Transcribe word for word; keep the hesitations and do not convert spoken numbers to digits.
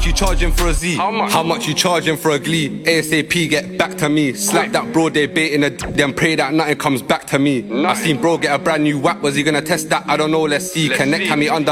you charging for a Z? How much? How much you charging for a Glee? ASAP, get back to me. Slap that bro, they baiting a d- then pray that nothing comes back to me. Nothing. I seen bro get a brand new whack. Was he gonna test that? I don't know, let's see. Let's Connect see. me under